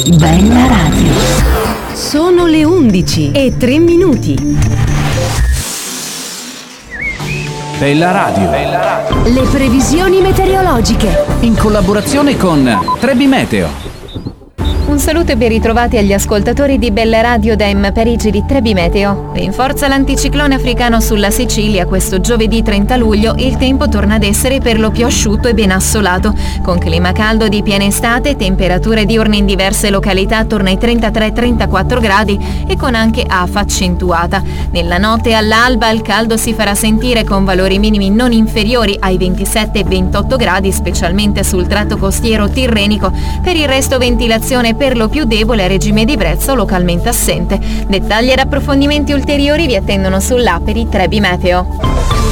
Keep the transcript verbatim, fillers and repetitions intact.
Bella Radio. Sono le undici e tre minuti. Bella Radio. Bella Radio. Le previsioni meteorologiche. In collaborazione con Trebi Meteo. Un saluto e ben ritrovati agli ascoltatori di Bella Radio da M Parigi di Trebi Meteo. Rinforza l'anticiclone africano sulla Sicilia. Questo giovedì trenta luglio il tempo torna ad essere per lo più asciutto e ben assolato, con clima caldo di piena estate, temperature diurne in diverse località attorno ai trentatré trentaquattro gradi e con anche afa accentuata. Nella notte all'alba il caldo si farà sentire con valori minimi non inferiori ai ventisette ventotto gradi, specialmente sul tratto costiero tirrenico. Per il resto ventilazione per lo più debole a regime di brezzo localmente assente. Dettagli ed approfondimenti ulteriori vi attendono sull'app di Trebi Meteo.